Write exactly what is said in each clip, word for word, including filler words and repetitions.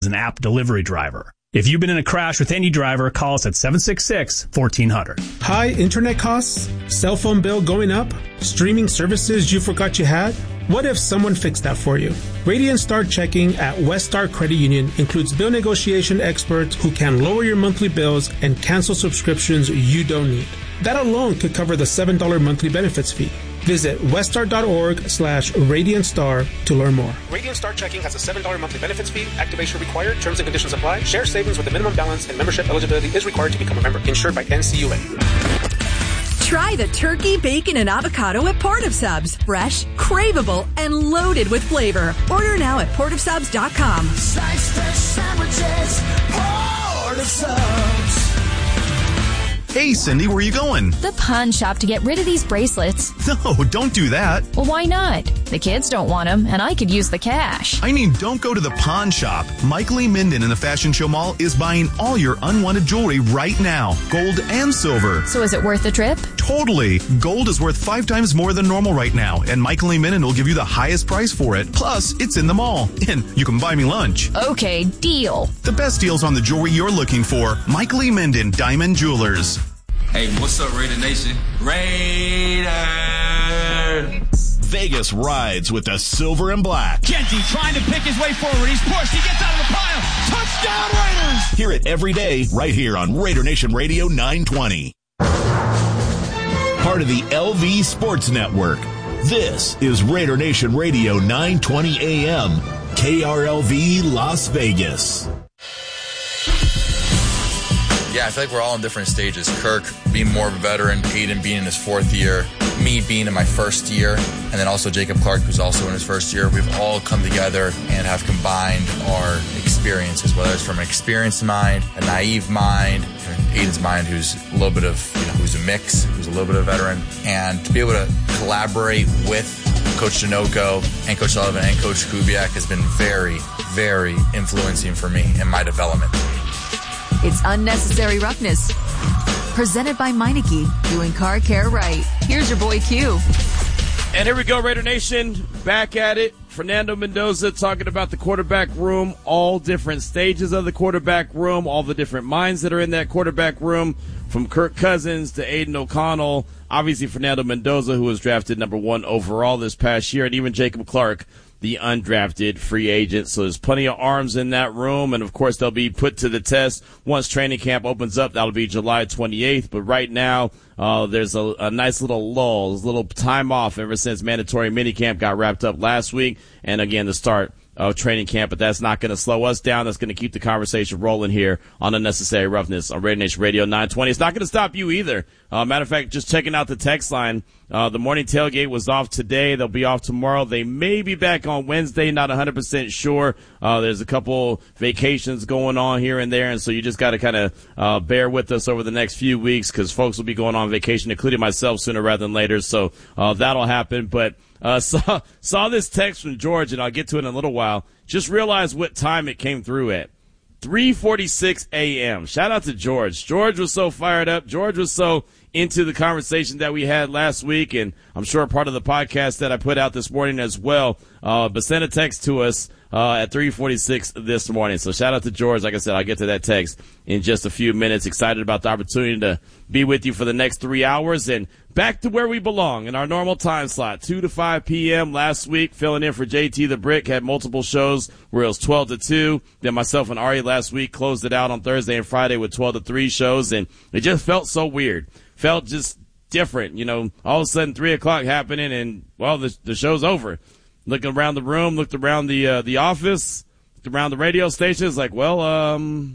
an app delivery driver. If you've been in a crash with any driver, call us at seven six six, one four zero zero. High internet costs? Cell phone bill going up? Streaming services you forgot you had? What if someone fixed that for you? Radiant Star Checking at West Star Credit Union includes bill negotiation experts who can lower your monthly bills and cancel subscriptions you don't need. That alone could cover the seven dollars monthly benefits fee. Visit weststar.org slash Radiant Star to learn more. Radiant Star Checking has a seven dollars monthly benefits fee. Activation required. Terms and conditions apply. Share savings with a minimum balance and membership eligibility is required to become a member. Insured by N C U A. Try the turkey, bacon, and avocado at Port of Subs. Fresh, craveable, and loaded with flavor. Order now at port of subs dot com. Slice fresh sandwiches, Port of Subs. Hey, Cindy, where are you going? The pawn shop to get rid of these bracelets. No, don't do that. Well, why not? The kids don't want them, and I could use the cash. I mean, don't go to the pawn shop. Mike Lee Minden in the Fashion Show Mall is buying all your unwanted jewelry right now. Gold and silver. So is it worth the trip? Totally. Gold is worth five times more than normal right now, and Mike Lee Minden will give you the highest price for it. Plus, it's in the mall, and you can buy me lunch. Okay, deal. The best deals on the jewelry you're looking for. Mike Lee Minden, Diamond Jewelers. Hey, what's up, Raider Nation? Raiders! Vegas rides with the silver and black. Genty trying to pick his way forward. He's pushed. He gets out of the pile. Touchdown, Raiders! Hear it every day right here on Raider Nation Radio nine twenty. Part of the L V Sports Network. This is Raider Nation Radio nine twenty A M. K R L V Las Vegas. Yeah, I feel like we're all in different stages. Kirk being more of a veteran, Aiden being in his fourth year, me being in my first year, and then also Jacob Clark, who's also in his first year. We've all come together and have combined our experiences, whether it's from an experienced mind, a naive mind, Aiden's mind, who's a little bit of, you know, who's a mix, who's a little bit of a veteran, and to be able to collaborate with Coach Janoko and Coach Sullivan and Coach Kubiak has been very, very influencing for me in my development. It's Unnecessary Roughness. Presented by Meineke, doing car care right. Here's your boy Q. And here we go, Raider Nation. Back at it. Fernando Mendoza talking about the quarterback room, all different stages of the quarterback room, all the different minds that are in that quarterback room, from Kirk Cousins to Aiden O'Connell. Obviously, Fernando Mendoza, who was drafted number one overall this past year, and even Jacob Clark, the undrafted free agent. So there's plenty of arms in that room, and of course they'll be put to the test once training camp opens up. That'll be July twenty-eighth. But right now, uh, there's a, a nice little lull, a little time off ever since mandatory minicamp got wrapped up last week, and again the start of training camp. But that's not going to slow us down. That's going to keep the conversation rolling here on Unnecessary Roughness on Raider Nation Radio nine twenty. It's not going to stop you either. Uh, matter of fact, just checking out the text line. Uh, the morning tailgate was off today. They'll be off tomorrow. They may be back on Wednesday. Not one hundred percent sure. Uh, there's a couple vacations going on here and there, and so you just got to kind of uh, bear with us over the next few weeks because folks will be going on vacation, including myself, sooner rather than later. So uh, that'll happen. But uh, saw saw this text from George, and I'll get to it in a little while. Just realized what time it came through at. three forty-six a.m. Shout out to George. George was so fired up. George was so into the conversation that we had last week, and I'm sure part of the podcast that I put out this morning as well. Uh, but send a text to us uh, at three forty-six this morning. So shout out to George. Like I said, I'll get to that text in just a few minutes. Excited about the opportunity to be with you for the next three hours and back to where we belong in our normal time slot, two to five p.m. Last week, filling in for J T the Brick, had multiple shows where it was twelve to two. Then myself and Ari last week closed it out on Thursday and Friday with twelve to three shows, and it just felt so weird. Felt just different, you know, all of a sudden three o'clock happening and, well, the, the show's over. Looking around the room, looked around the uh, the office, looked around the radio stations, like, well, um,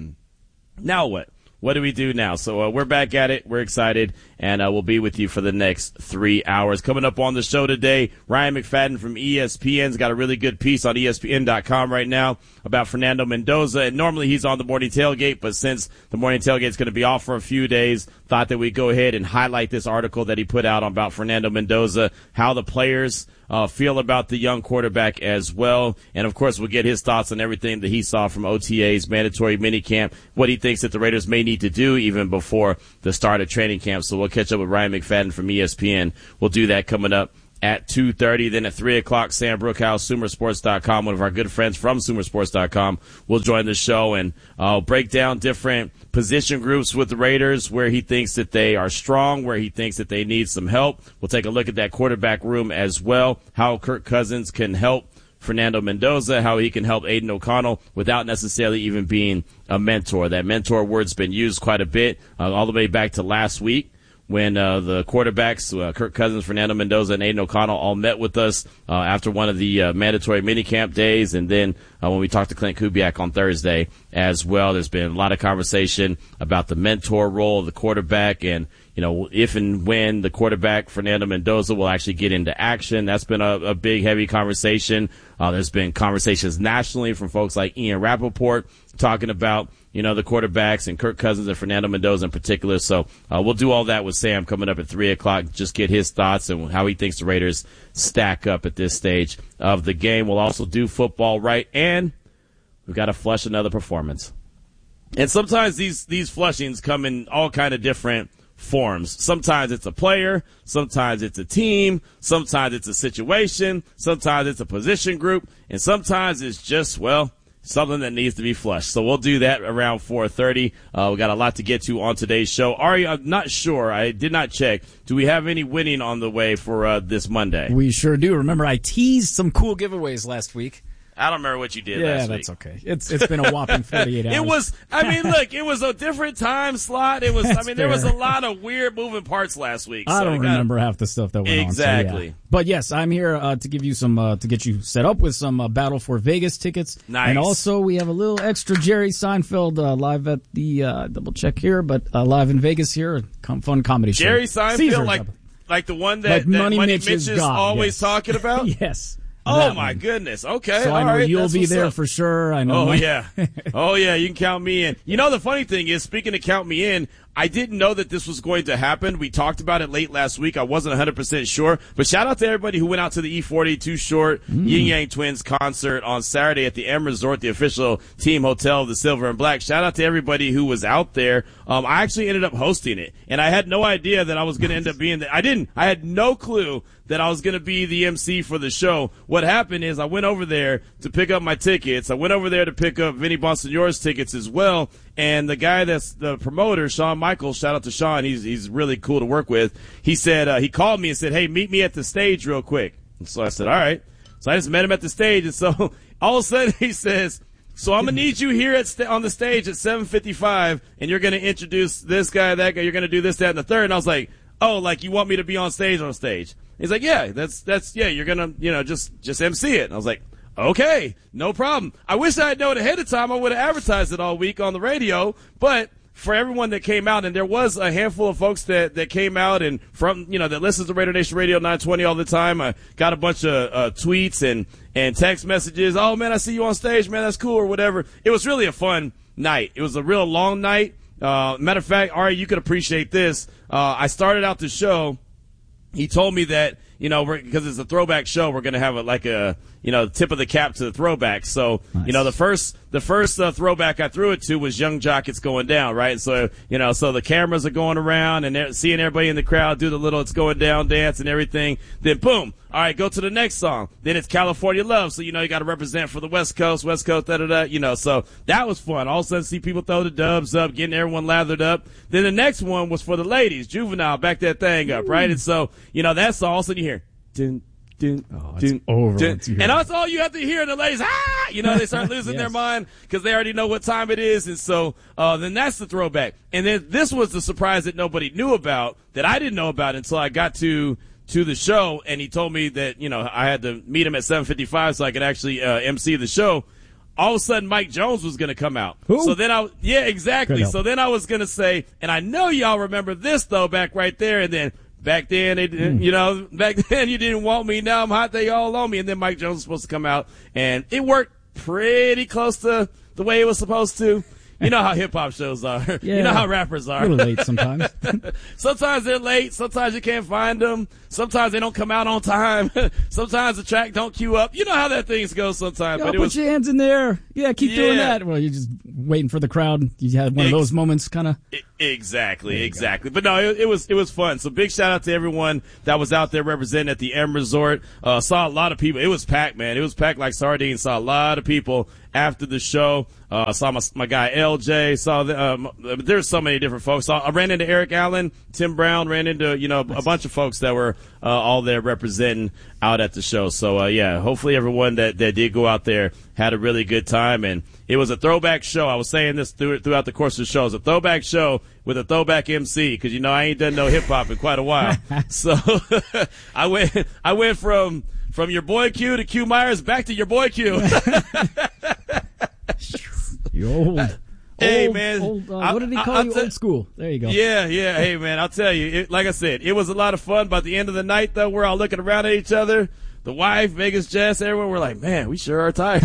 hmm, now what? What do we do now? So uh, we're back at it. We're excited, and uh, we'll be with you for the next three hours. Coming up on the show today, Ryan McFadden from E S P N's got a really good piece on E S P N dot com right now about Fernando Mendoza. And normally he's on the morning tailgate, but since the morning tailgate is going to be off for a few days, thought that we'd go ahead and highlight this article that he put out about Fernando Mendoza, how the players uh, feel about the young quarterback as well. And, of course, we'll get his thoughts on everything that he saw from O T A's mandatory minicamp, what he thinks that the Raiders may need to do even before the start of training camp. So we'll catch up with Ryan McFadden from E S P N. We'll do that coming up at two thirty. Then at three o'clock, Sam Brookhouse, Sumer Sports dot com, one of our good friends from Sumer Sports dot com, will join the show and uh, break down different position groups with the Raiders, where he thinks that they are strong, where he thinks that they need some help. We'll take a look at that quarterback room as well, how Kirk Cousins can help Fernando Mendoza, how he can help Aiden O'Connell without necessarily even being a mentor. That mentor word's been used quite a bit, uh, all the way back to last week, when uh, the quarterbacks, uh, Kirk Cousins, Fernando Mendoza, and Aiden O'Connell all met with us uh, after one of the uh, mandatory minicamp days, and then uh, when we talked to Clint Kubiak on Thursday as well. There's been a lot of conversation about the mentor role of the quarterback, and you know, if and when the quarterback, Fernando Mendoza, will actually get into action. That's been a, a big, heavy conversation. Uh, there's been conversations nationally from folks like Ian Rappaport talking about, you know, the quarterbacks and Kirk Cousins and Fernando Mendoza in particular. So uh, we'll do all that with Sam coming up at three o'clock, just get his thoughts and how he thinks the Raiders stack up at this stage of the game. We'll also do football right, and we've got to flush another performance. And sometimes these, these flushings come in all kind of different forms. Sometimes it's a player, sometimes it's a team, sometimes it's a situation, sometimes it's a position group, and sometimes it's just, well, something that needs to be flushed. So we'll do that around four thirty. Uh, we got a lot to get to on today's show. Ari, I'm not sure. I did not check. Do we have any winning on the way for uh, this Monday? We sure do. Remember, I teased some cool giveaways last week. I don't remember what you did yeah, last week. Yeah, that's okay. It's it's been a whopping forty-eight hours. It was, I mean, look, it was a different time slot. It was, I mean, there was a lot of weird moving parts last week. I so don't gotta, remember half the stuff that went exactly. on. Exactly. So yeah. But yes, I'm here uh, to give you some, uh, to get you set up with some uh, Battle for Vegas tickets. Nice. And also, we have a little extra Jerry Seinfeld uh, live at the, uh, double check here, but uh, live in Vegas here, com- fun comedy show. Jerry Seinfeld, Caesars, like, like the one that, like that Money, Money Mitch, Mitch is is God, always yes. talking about? Yes. Oh, that my one. goodness. Okay. So all I know right. you'll That's be there up. for sure. I know. Oh, my- yeah. Oh, yeah. You can count me in. You know, the funny thing is, speaking of count me in, I didn't know that this was going to happen. We talked about it late last week. I wasn't one hundred percent sure. But shout out to everybody who went out to the E forty Too Short mm. Yin Yang Twins concert on Saturday at the M Resort, the official team hotel of the Silver and Black. Shout out to everybody who was out there. Um, I actually ended up hosting it. And I had no idea that I was going to end up being there. I didn't. I had no clue that I was going to be the M C for the show. What happened is I went over there to pick up my tickets. I went over there to pick up Vinny Bonsignore's tickets as well. And the guy that's the promoter, Shawn Michaels, shout out to Shawn, he's he's really cool to work with. He said, uh, he called me and said, hey, meet me at the stage real quick. And so I said, all right. So I just met him at the stage. And so all of a sudden he says, so I'm going to need you here at st- on the stage at seven fifty-five, and you're going to introduce this guy, that guy. You're going to do this, that, and the third. And I was like, oh, like you want me to be on stage on stage? He's like, yeah, that's, that's, yeah, you're going to, you know, just, just M C it. And I was like, okay, no problem. I wish I had known ahead of time. I would have advertised it all week on the radio, but for everyone that came out, and there was a handful of folks that, that came out and from, you know, that listens to Raider Nation Radio nine twenty all the time. I got a bunch of uh, tweets and, and text messages. Oh man, I see you on stage, man. That's cool or whatever. It was really a fun night. It was a real long night. Uh, matter of fact, Ari, you could appreciate this. Uh, I started out the show. He told me that, you know, we're, because it's a throwback show, we're going to have a, like a, you know, tip of the cap to the throwback. So, nice. you know, the first, the first uh, throwback I threw it to was Young Jock It's Going Down, right? And so, you know, so the cameras are going around and they're seeing everybody in the crowd do the little It's Going Down dance and everything. Then boom. All right, go to the next song. Then it's California Love. So, you know, you got to represent for the West Coast, West Coast, da da da, you know, so that was fun. All of a sudden see people throw the dubs up, getting everyone lathered up. Then the next one was for the ladies, Juvenile, back that thing up, right? And so, you know, that's all. All of a sudden you hear, dun, dun, oh, dun, over dun. And that's all you have to hear. And the ladies, ah, you know, they start losing yes. their mind because they already know what time it is. And so, uh, then that's the throwback. And then this was the surprise that nobody knew about, that I didn't know about until I got to, to the show. And he told me that, you know, I had to meet him at seven fifty-five so I could actually, uh, M C the show. All of a sudden, Mike Jones was going to come out. Who? So then I, yeah, exactly. So then I was going to say, and I know y'all remember this though, back right there. And then, back then, they, mm. you know, back then you didn't want me. Now I'm hot. They all on me. And then Mike Jones was supposed to come out, and it worked pretty close to the way it was supposed to. You know how hip hop shows are. Yeah, you know how rappers are. A little late sometimes. Sometimes they're late. Sometimes you can't find them. Sometimes they don't come out on time. Sometimes the track don't queue up. You know how that things go sometimes. Yo, but it put was, your hands in there. Yeah, keep yeah. doing that. Well, you're just waiting for the crowd. You had one of those moments, kind of. Exactly, exactly. But no, it, it was it was fun. So big shout out to everyone that was out there representing at the M Resort. Uh, saw a lot of people. It was packed, man. It was packed like sardines. Saw a lot of people after the show. Uh, saw my my guy L J. Saw the, um, there's so many different folks. Saw, I ran into Eric Allen, Tim Brown. Ran into you know a bunch of folks that were uh, all there representing out at the show. So uh, yeah, hopefully everyone that that did go out there had a really good time. And it was a throwback show. I was saying this through, throughout the course of the show. It was a throwback show with a throwback M C because you know I ain't done no hip hop in quite a while. So I went I went from from your boy Q to Q Myers back to your boy Q. You old. Hey, old, man. Old, uh, I, what did he I, call I, you? I, old school. There you go. Yeah, yeah. Hey, man, I'll tell you. It, like I said, it was a lot of fun. By the end of the night, though, we're all looking around at each other. The wife, Vegas Jess, everyone, we're like, man, we sure are tired.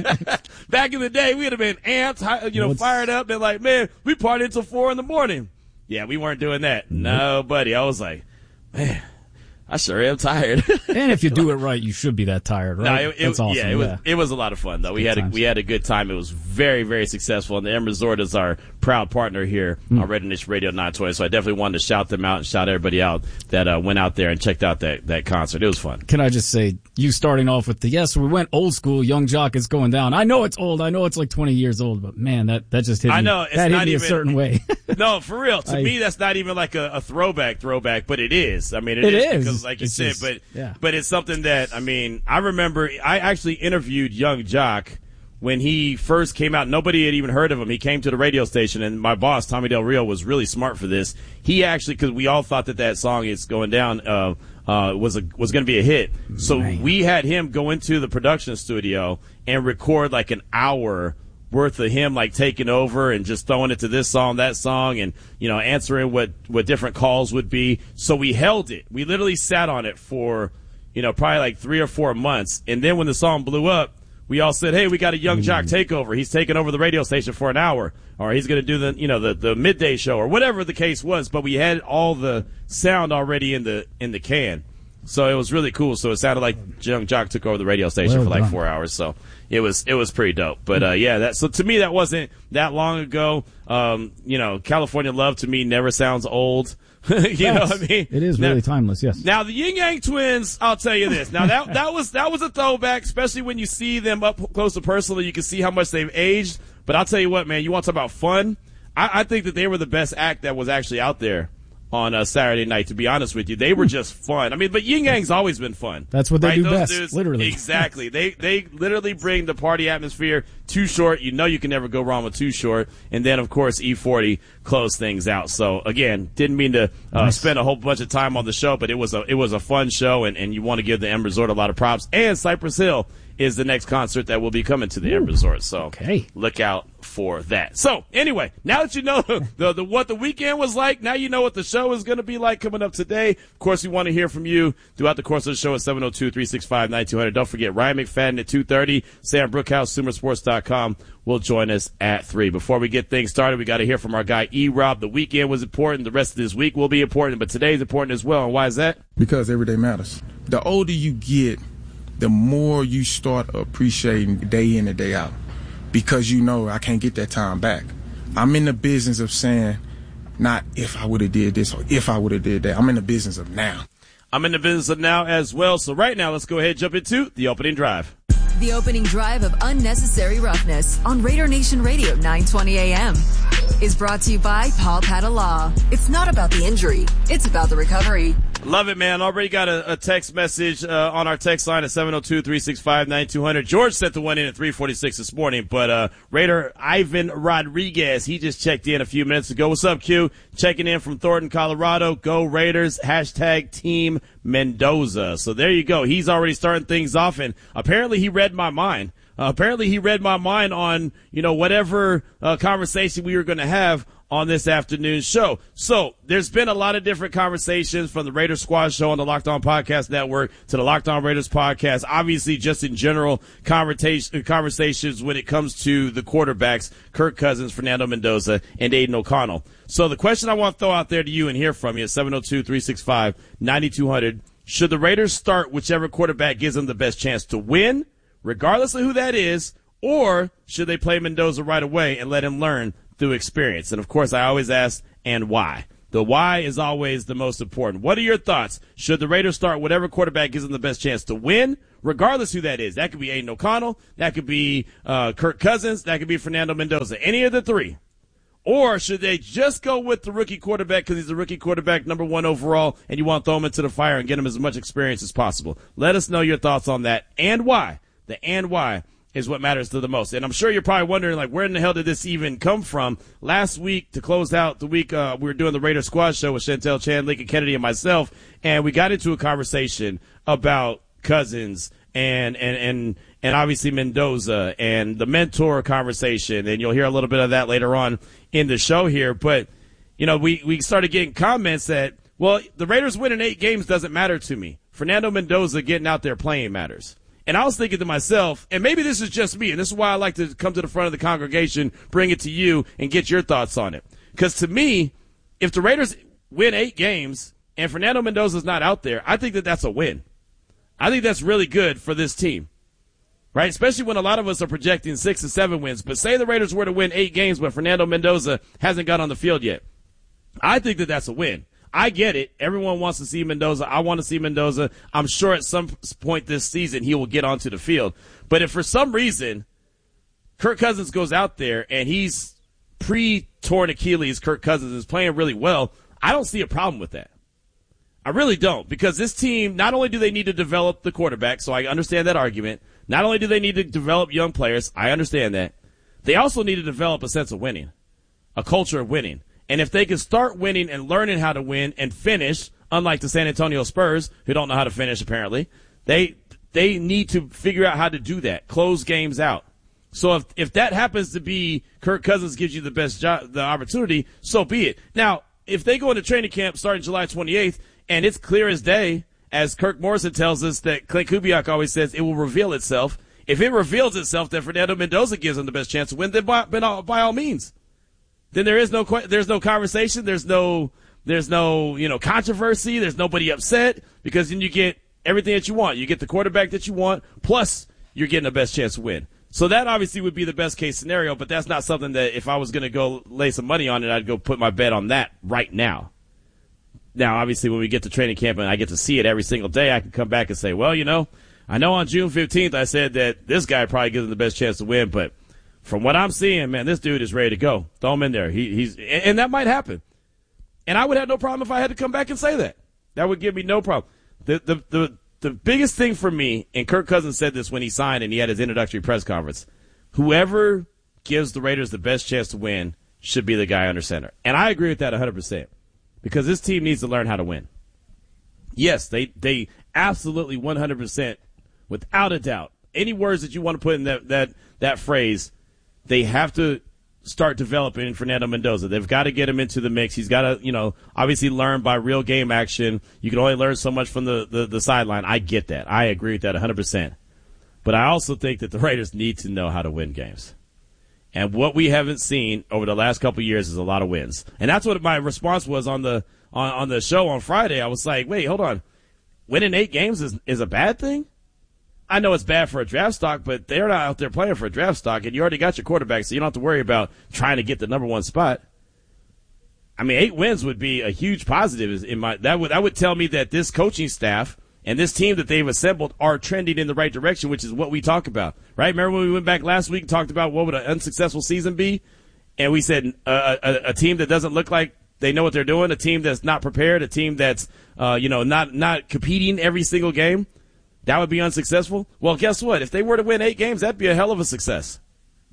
Back in the day, we'd have been amped, you know, What's... fired up, and like, man, we partied until four in the morning. Yeah, we weren't doing that. No, buddy. I was like, man, I sure am tired. And if you do it right, you should be that tired, right? No, it, it, That's awesome. Yeah, it was it was a lot of fun though. We had a, we had a good time. It was very very successful, and the M Resort is our proud partner here mm. on Raider Nation Radio nine twenty. So I definitely wanted to shout them out and shout everybody out that uh, went out there and checked out that that concert. It was fun. Can I just say, you starting off with the yes, we went old school. Young Jock is going down. I know it's old. I know it's like twenty years old, but man, that that just hit me. I know it's that not hit me even, a certain way. No, for real. To I, me, that's not even like a, a throwback throwback, but it is. I mean, it, it is, is because, like you it's said, just, but. Yeah. But it's something that, I mean, I remember I actually interviewed Young Jock when he first came out. Nobody had even heard of him. He came to the radio station, and my boss, Tommy Del Rio, was really smart for this. He actually, because we all thought that that song is going down, uh, uh, was a, was going to be a hit. So Man. we had him go into the production studio and record like an hour worth of him like taking over and just throwing it to this song, that song, and, you know, answering what, what different calls would be. So we held it. We literally sat on it for, you know, probably like three or four months. And then when the song blew up, we all said, hey, we got a Young Jock takeover. He's taking over the radio station for an hour, or he's going to do the, you know, the, the midday show, or whatever the case was. But we had all the sound already in the, in the can. So it was really cool. So it sounded like Young Jock took over the radio station well for like done. four hours. So it was it was pretty dope. But uh, yeah, that so to me that wasn't that long ago. Um, you know, California Love to me never sounds old. you yes, know what I mean? It is now, really timeless. Yes. Now the Yin Yang Twins, I'll tell you this. Now that that was that was a throwback, especially when you see them up close and personally. You can see how much they've aged. But I'll tell you what, man. You want to talk about fun? I, I think that they were the best act that was actually out there on a Saturday night, to be honest with you. They were just fun. I mean, but Yin Yang's always been fun. That's what they right? do Those best, dudes, literally. Exactly. they they literally bring the party atmosphere. Too Short, you know you can never go wrong with Too Short. And then, of course, E forty closed things out. So, again, didn't mean to uh, nice. spend a whole bunch of time on the show, but it was a it was a fun show, and, and you want to give the M Resort a lot of props. And Cypress Hill is the next concert that will be coming to the Ooh, M Resort. So okay. look out for that. So anyway, now that you know the, the what the weekend was like, now you know what the show is going to be like coming up today. Of course, we want to hear from you throughout the course of the show at seven oh two, three six five, nine two zero zero. Don't forget, Ryan McFadden at two thirty. Sam Brookhouse, Sumer Sports dot com will join us at three. Before we get things started, we got to hear from our guy E-Rob. The weekend was important. The rest of this week will be important, but today's important as well. And why is that? Because every day matters. The older you get, the more you start appreciating day in and day out, because you know I can't get that time back. I'm in the business of saying, not if I would have did this or if I would have did that. I'm in the business of now. I'm in the business of now as well. So right now, let's go ahead and jump into the opening drive. The opening drive of Unnecessary Roughness on Raider Nation Radio nine twenty A M is brought to you by Paul Patta Law. It's not about the injury, it's about the recovery. Love it, man. Already got a, a text message uh, on our text line at seven oh two, three six five, nine two zero zero. George sent the one in at three forty-six this morning, but uh, Raider Ivan Rodriguez, he just checked in a few minutes ago. What's up, Q? Checking in from Thornton, Colorado. Go Raiders. Hashtag Team Mendoza. So there you go. He's already starting things off, and apparently he read my mind. Uh, apparently he read my mind on, you know, whatever uh, conversation we were going to have on this afternoon's show. So there's been a lot of different conversations from the Raider Squad show on the Locked On Podcast Network to the Locked On Raiders podcast. Obviously, just in general conversation, conversations when it comes to the quarterbacks, Kirk Cousins, Fernando Mendoza, and Aiden O'Connell. So the question I want to throw out there to you and hear from you at seven oh two, three six five, nine two zero zero. Should the Raiders start whichever quarterback gives them the best chance to win, regardless of who that is, or should they play Mendoza right away and let him learn through experience. And, of course, I always ask, and why? The why is always the most important. What are your thoughts? Should the Raiders start whatever quarterback gives them the best chance to win, regardless who that is? That could be Aiden O'Connell. That could be uh, Kirk Cousins. That could be Fernando Mendoza. Any of the three. Or should they just go with the rookie quarterback because he's the rookie quarterback, number one overall, and you want to throw him into the fire and get him as much experience as possible? Let us know your thoughts on that and why. The and why is what matters to the most. And I'm sure you're probably wondering, like, where in the hell did this even come from? Last week, to close out the week, uh, we were doing the Raider Squad show with Chantel Chan, Lincoln Kennedy, and myself, and we got into a conversation about Cousins and, and, and, and obviously Mendoza and the mentor conversation, and you'll hear a little bit of that later on in the show here. But, you know, we, we started getting comments that, well, the Raiders winning eight games doesn't matter to me. Fernando Mendoza getting out there playing matters. And I was thinking to myself, and maybe this is just me, and this is why I like to come to the front of the congregation, bring it to you, and get your thoughts on it. Because to me, if the Raiders win eight games and Fernando Mendoza's not out there, I think that that's a win. I think that's really good for this team, right? Especially when a lot of us are projecting six or seven wins. But say the Raiders were to win eight games, but Fernando Mendoza hasn't got on the field yet. I think that that's a win. I get it. Everyone wants to see Mendoza. I want to see Mendoza. I'm sure at some point this season he will get onto the field. But if for some reason Kirk Cousins goes out there and he's pre-torn Achilles, Kirk Cousins is playing really well, I don't see a problem with that. I really don't, because this team, not only do they need to develop the quarterback, so I understand that argument, not only do they need to develop young players, I understand that, they also need to develop a sense of winning, a culture of winning. And if they can start winning and learning how to win and finish, unlike the San Antonio Spurs, who don't know how to finish apparently, they they need to figure out how to do that, close games out. So if if that happens to be Kirk Cousins gives you the best job, the opportunity, so be it. Now, if they go into training camp starting July twenty-eighth, and it's clear as day, as Kirk Morrison tells us that Clint Kubiak always says, it will reveal itself. If it reveals itself that Fernando Mendoza gives them the best chance to win, then by, by, all, by all means. Then there is no there's no conversation, there's no there's no you know controversy, there's nobody upset, because then you get everything that you want. You get the quarterback that you want, plus you're getting the best chance to win. So that obviously would be the best case scenario, but that's not something that if I was going to go lay some money on it, I'd go put my bet on that right now. Now, obviously, when we get to training camp and I get to see it every single day, I can come back and say, well, you know, I know on June fifteenth I said that this guy probably gives them the best chance to win, but from what I'm seeing, man, this dude is ready to go. Throw him in there. He, he's, and that might happen. And I would have no problem if I had to come back and say that. That would give me no problem. The, the, the, the biggest thing for me, and Kirk Cousins said this when he signed and he had his introductory press conference, whoever gives the Raiders the best chance to win should be the guy under center. And I agree with that one hundred percent, because this team needs to learn how to win. Yes, they, they absolutely one hundred percent, without a doubt, any words that you want to put in that, that, that phrase, they have to start developing Fernando Mendoza. They've got to get him into the mix. He's got to, you know, obviously learn by real game action. You can only learn so much from the, the, the sideline. I get that. I agree with that one hundred percent. But I also think that the Raiders need to know how to win games. And what we haven't seen over the last couple of years is a lot of wins. And that's what my response was on the on, on the show on Friday. I was like, wait, hold on. Winning eight games is, is a bad thing? I know it's bad for a draft stock, but they're not out there playing for a draft stock, and you already got your quarterback, so you don't have to worry about trying to get the number one spot. I mean, eight wins would be a huge positive. In my that would that would tell me that this coaching staff and this team that they've assembled are trending in the right direction, which is what we talk about, right? Remember when we went back last week and talked about what would an unsuccessful season be, and we said uh, a, a team that doesn't look like they know what they're doing, a team that's not prepared, a team that's uh, you know not not competing every single game. That would be unsuccessful? Well, guess what? If they were to win eight games, that'd be a hell of a success.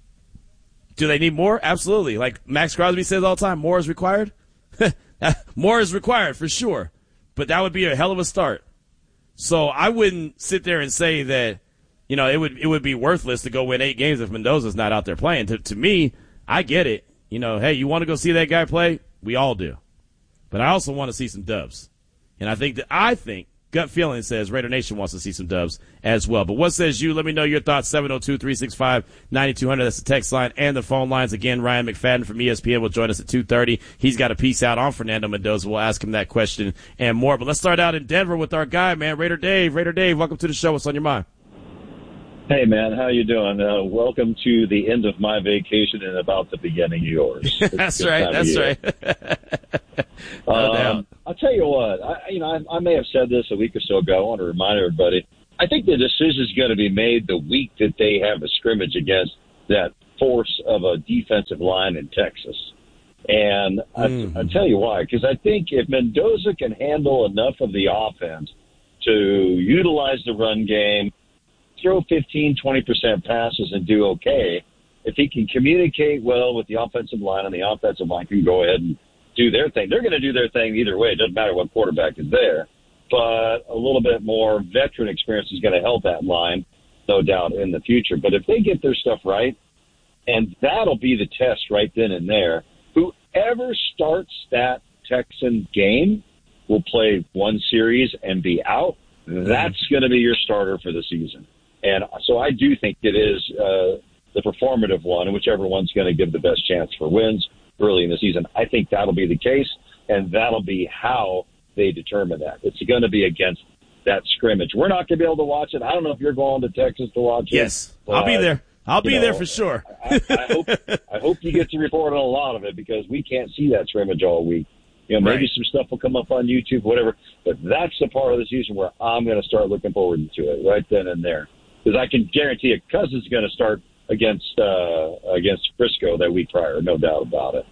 Do they need more? Absolutely. Like Max Crosby says all the time, more is required. More is required for sure. But that would be a hell of a start. So I wouldn't sit there and say that, you know, it would it would be worthless to go win eight games if Mendoza's not out there playing. To, to me, I get it. You know, hey, you want to go see that guy play? We all do. But I also want to see some dubs. And I think that I think gut feeling says Raider Nation wants to see some dubs as well. But what says you? Let me know your thoughts. seven oh two, three six five, nine two hundred. That's the text line and the phone lines. Again, Ryan McFadden from E S P N will join us at two thirty. He's got a piece out on Fernando Mendoza. We'll ask him that question and more. But let's start out in Denver with our guy, man, Raider Dave. Raider Dave, welcome to the show. What's on your mind? Hey, man, how you doing? Uh, welcome to the end of my vacation and about the beginning of yours. That's right. That's right. no um, I'll tell you what. I, you know, I, I may have said this a week or so ago. I want to remind everybody. I think the decision is going to be made the week that they have a scrimmage against that force of a defensive line in Texas. And mm. I, I'll tell you why. Because I think if Mendoza can handle enough of the offense to utilize the run game, throw fifteen, twenty percent passes and do okay, if he can communicate well with the offensive line and the offensive line can go ahead and do their thing. They're going to do their thing either way. It doesn't matter what quarterback is there. But a little bit more veteran experience is going to help that line, no doubt, in the future. But if they get their stuff right, and that'll be the test right then and there, whoever starts that Texan game will play one series and be out. That's going to be your starter for the season. And so I do think it is uh, the performative one, and whichever one's going to give the best chance for wins early in the season. I think that'll be the case, and that'll be how they determine that. It's going to be against that scrimmage. We're not going to be able to watch it. I don't know if you're going to Texas to watch it. Yes, I'll be there. I'll be know, there for sure. I, I, hope, I hope you get to report on a lot of it because we can't see that scrimmage all week. You know, maybe right. some stuff will come up on YouTube, whatever. But that's the part of the season where I'm going to start looking forward to it right then and there. Because I can guarantee you Cousins is going to start against uh, against Frisco that week prior, no doubt about it.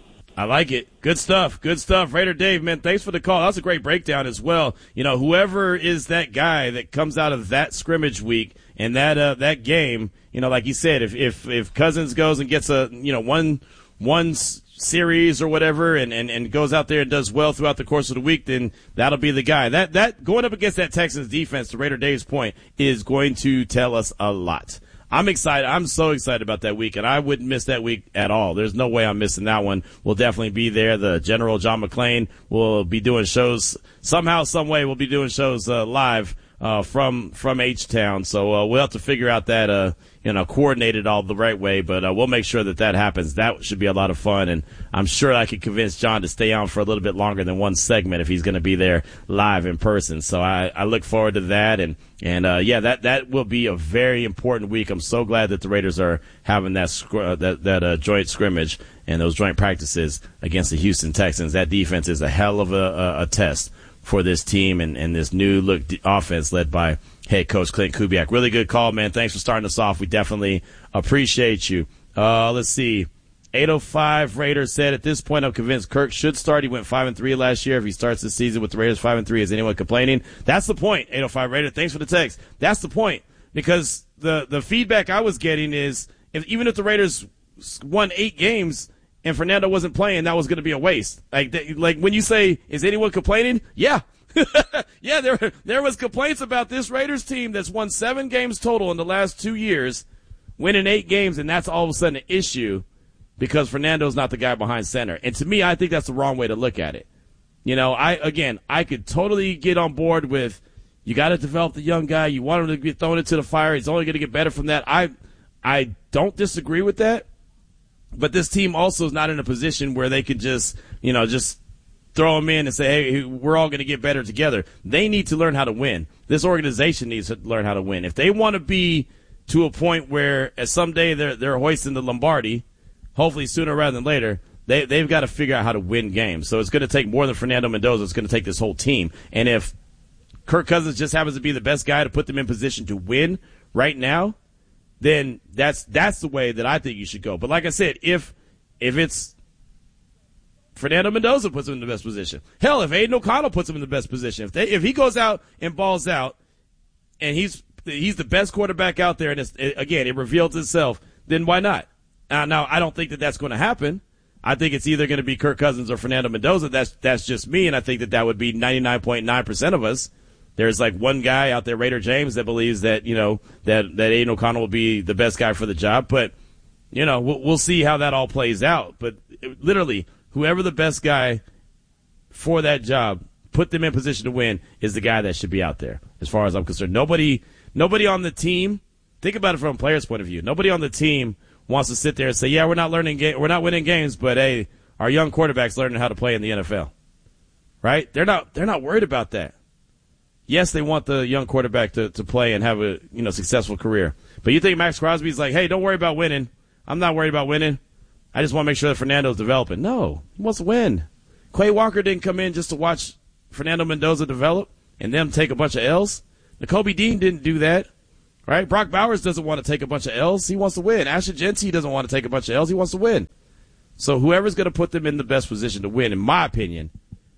I like it. Good stuff. Good stuff. Raider Dave, man, thanks for the call. That's a great breakdown as well. You know, whoever is that guy that comes out of that scrimmage week and that uh, that game, you know, like you said, if if if Cousins goes and gets a, you know, one one series or whatever and, and, and goes out there and does well throughout the course of the week, then that'll be the guy. That that going up against that Texans defense, to Raider Dave's point, is going to tell us a lot. I'm excited. I'm so excited about that week, and I wouldn't miss that week at all. There's no way I'm missing that one. We'll definitely be there. The General John McClain will be doing shows somehow, some way. We'll be doing shows uh, live uh, from from H-Town. So uh, we'll have to figure out that, uh, you know, coordinated all the right way. But uh, we'll make sure that that happens. That should be a lot of fun, and I'm sure I could convince John to stay on for a little bit longer than one segment if he's going to be there live in person. So I, I look forward to that, and and uh, yeah, that that will be a very important week. I'm so glad that the Raiders are having that scr- uh, that that uh, joint scrimmage and those joint practices against the Houston Texans. That defense is a hell of a, a, a test for this team and, and this new look d- offense led by head coach Clint Kubiak. Really good call, man. Thanks for starting us off. We definitely appreciate you. Uh, let's see. eight oh five Raiders said, at this point, I'm convinced Kirk should start. He went five and three last year. If he starts the season with the Raiders five and three, is anyone complaining? That's the point, eight oh five Raider. Thanks for the text. That's the point. Because the, the feedback I was getting is, if even if the Raiders won eight games and Fernando wasn't playing, that was going to be a waste. Like, like when you say, is anyone complaining? Yeah. yeah, there there was complaints about this Raiders team that's won seven games total in the last two years, winning eight games, and that's all of a sudden an issue because Fernando's not the guy behind center. And to me, I think that's the wrong way to look at it. You know, I again, I could totally get on board with you got to develop the young guy. You want him to be thrown into the fire. He's only going to get better from that. I I don't disagree with that. But this team also is not in a position where they could just, you know, just throw them in and say, hey, we're all going to get better together. They need to learn how to win. This organization needs to learn how to win. If they want to be to a point where at someday they're they're hoisting the Lombardi, hopefully sooner rather than later, they, they've got to figure out how to win games. So it's going to take more than Fernando Mendoza. It's going to take this whole team. And if Kirk Cousins just happens to be the best guy to put them in position to win right now, then that's that's the way that I think you should go. But like I said, if if it's Fernando Mendoza puts him in the best position, hell, if Aiden O'Connell puts him in the best position, if they if he goes out and balls out, and he's he's the best quarterback out there, and it's, it, again it reveals itself, then why not? Uh, now I don't think that that's going to happen. I think it's either going to be Kirk Cousins or Fernando Mendoza. That's that's just me, and I think that that would be ninety-nine point nine percent of us. There's like one guy out there, Raider James, that believes that, you know, that, that Aiden O'Connell will be the best guy for the job. But, you know, we'll, we'll see how that all plays out. But it, literally, whoever the best guy for that job, put them in position to win, is the guy that should be out there, as far as I'm concerned. Nobody, nobody on the team, think about it from a player's point of view. Nobody on the team wants to sit there and say, yeah, we're not learning, ga- we're not winning games, but hey, our young quarterback's learning how to play in the N F L. Right? They're not, they're not worried about that. yes, they want the young quarterback to, to play and have a you know successful career. But you think Max Crosby's like, hey, don't worry about winning. I'm not worried about winning. I just want to make sure that Fernando's developing. No, he wants to win. Quay Walker didn't come in just to watch Fernando Mendoza develop and them take a bunch of L's. Nakobe Dean didn't do that, right? Brock Bowers doesn't want to take a bunch of L's. He wants to win. Asher Genty doesn't want to take a bunch of L's. He wants to win. So whoever's going to put them in the best position to win, in my opinion,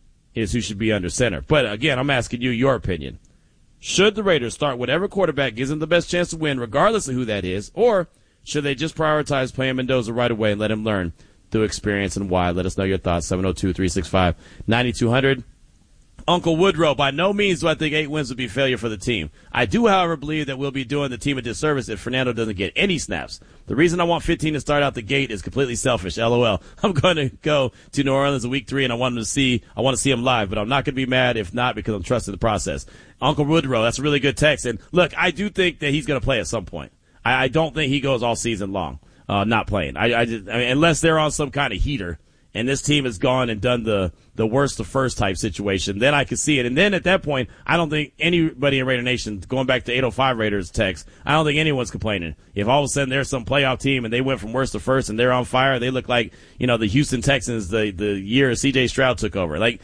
is who should be under center. But, again, I'm asking you your opinion. Should the Raiders start whatever quarterback gives them the best chance to win, regardless of who that is, or should they just prioritize playing Mendoza right away and let him learn through experience and why? Let us know your thoughts, seven oh two, three six five, nine two hundred. Uncle Woodrow, by no means do I think eight wins would be failure for the team. I do, however, believe that we'll be doing the team a disservice if Fernando doesn't get any snaps. The reason I want fifteen to start out the gate is completely selfish. LOL. I'm going to go to New Orleans in week three, and I want him to see. I want to see him live, but I'm not going to be mad if not because I'm trusting the process. Uncle Woodrow, that's a really good text. And look, I do think that he's going to play at some point. I, I don't think he goes all season long uh, not playing. I, I, just, I mean, unless they're on some kind of heater. And this team has gone and done the, the worst to first type situation, then I could see it. And then at that point, I don't think anybody in Raider Nation, going back to eight oh five Raiders text, I don't think anyone's complaining. If all of a sudden there's some playoff team and they went from worst to first and they're on fire, they look like, you know, the Houston Texans the, the year C J Stroud took over. Like,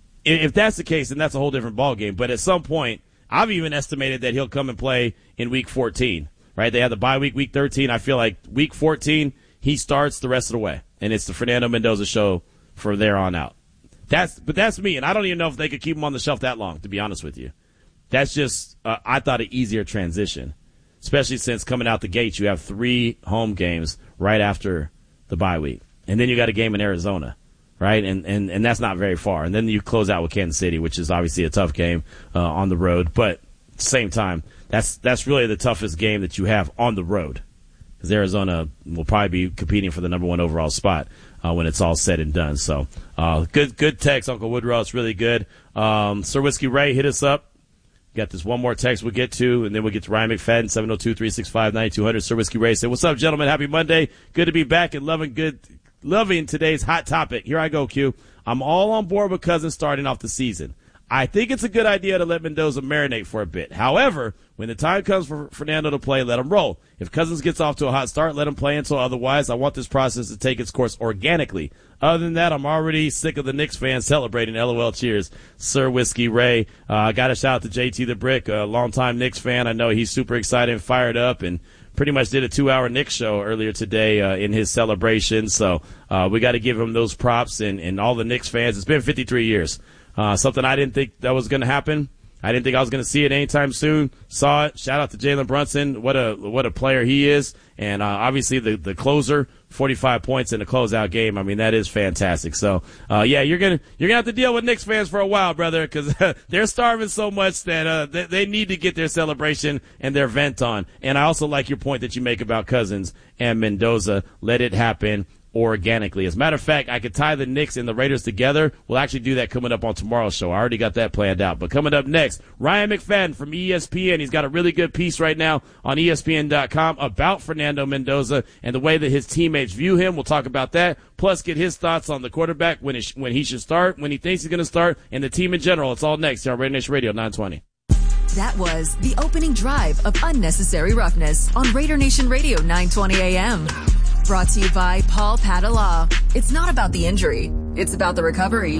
if that's the case, then that's a whole different ballgame. But at some point, I've even estimated that he'll come and play in week fourteen, right? They have the bye week, week thirteen. I feel like week fourteen, he starts the rest of the way. And it's the Fernando Mendoza show from there on out. That's, but that's me, and I don't even know if they could keep him on the shelf that long, to be honest with you. That's just, uh, I thought, an easier transition, especially since coming out the gate, you have three home games right after the bye week. And then you got a game in Arizona, right? And, and, and that's not very far. And then you close out with Kansas City, which is obviously a tough game uh, on the road. But at the same time, that's that's really the toughest game that you have on the road. Because Arizona will probably be competing for the number one overall spot uh, when it's all said and done. So, uh, good good text, Uncle Woodrow. It's really good. Um, Sir Whiskey Ray, hit us up. Got this one more text we'll get to, and then we'll get to Ryan McFadden, seven oh two, three six five, nine two hundred. Sir Whiskey Ray said, what's up, gentlemen? Happy Monday. Good to be back and loving good, loving today's hot topic. Here I go, Q. I'm all on board with Cousins starting off the season. I think it's a good idea to let Mendoza marinate for a bit. However, when the time comes for Fernando to play, let him roll. If Cousins gets off to a hot start, let him play until otherwise. I want this process to take its course organically. Other than that, I'm already sick of the Knicks fans celebrating. LOL, cheers. Sir Whiskey Ray. Uh, I got a shout out to J T the Brick, a longtime Knicks fan. I know he's super excited and fired up and pretty much did a two-hour Knicks show earlier today uh, in his celebration. So uh, we got to give him those props and, and all the Knicks fans. It's been fifty-three years. Uh, something I didn't think that was going to happen. I didn't think I was going to see it anytime soon. Saw it. Shout out to Jalen Brunson. What a what a player he is. And uh, obviously the the closer, forty-five points in the closeout game. I mean, that is fantastic. So uh, yeah, you're gonna you're gonna have to deal with Knicks fans for a while, brother, because they're starving so much that uh, they, they need to get their celebration and their vent on. And I also like your point that you make about Cousins and Mendoza. Let it happen organically. As a matter of fact, I could tie the Knicks and the Raiders together. We'll actually do that coming up on tomorrow's show. I already got that planned out. But coming up next, Ryan McFadden from E S P N. He's got a really good piece right now on E S P N dot com about Fernando Mendoza and the way that his teammates view him. We'll talk about that. Plus, get his thoughts on the quarterback, when it sh- when he should start, when he thinks he's going to start, and the team in general. It's all next here on Raider Nation Radio nine twenty. That was the opening drive of Unnecessary Roughness on Raider Nation Radio nine twenty A M. Brought to you by Paul Padala. It's not about the injury. It's about the recovery.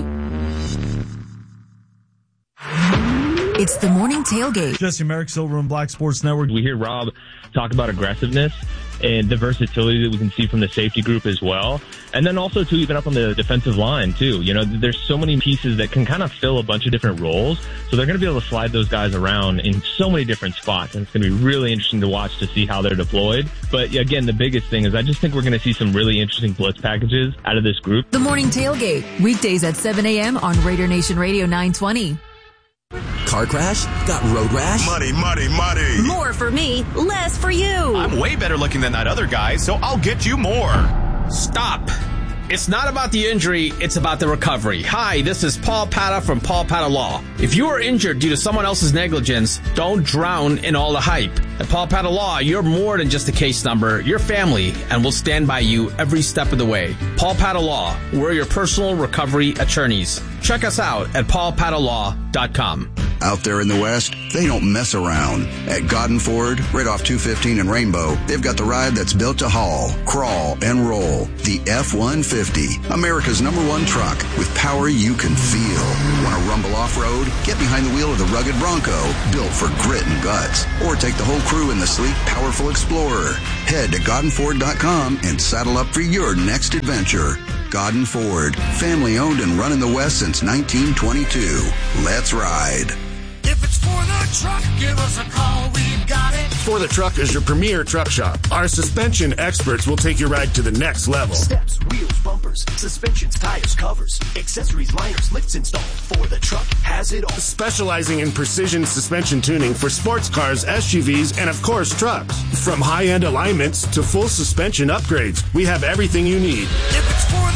It's the morning tailgate. Jesse Merrick, Silver and Black Sports Network. We hear Rob talk about aggressiveness and the versatility that we can see from the safety group as well. And then also, too, even up on the defensive line, too. You know, there's so many pieces that can kind of fill a bunch of different roles. So they're going to be able to slide those guys around in so many different spots. And it's going to be really interesting to watch to see how they're deployed. But again, the biggest thing is I just think we're going to see some really interesting blitz packages out of this group. The morning tailgate, weekdays at seven A M on Raider Nation Radio nine twenty. Car crash? Got road rash? Money, money, money. More for me, less for you. I'm way better looking than that other guy, so I'll get you more. Stop. It's not about the injury, it's about the recovery. Hi, this is Paul Pata from Paul Pata Law. If you are injured due to someone else's negligence, don't drown in all the hype. At Paul Pata Law, you're more than just a case number. You're family, and we'll stand by you every step of the way. Paul Pata Law, we're your personal recovery attorneys. Check us out at paul pata law dot com. Out there in the West, they don't mess around. At Godden Ford, right off two fifteen and Rainbow, they've got the ride that's built to haul, crawl, and roll. The F one fifty, America's number one truck with power you can feel. Want to rumble off-road? Get behind the wheel of the rugged Bronco, built for grit and guts. Or take the whole crew in the sleek, powerful Explorer. Head to Godden Ford dot com and saddle up for your next adventure. Godden Ford, family owned and run in the West since nineteen twenty-two. Let's ride. If it's for the truck, give us a call. We've got it. For the Truck is your premier truck shop. Our suspension experts will take your ride to the next level. Steps, wheels, bumpers, suspensions, tires, covers, accessories, liners, lifts installed. For the Truck has it all. Specializing in precision suspension tuning for sports cars, S U Vs, and of course trucks. From high-end alignments to full suspension upgrades, we have everything you need. If it's for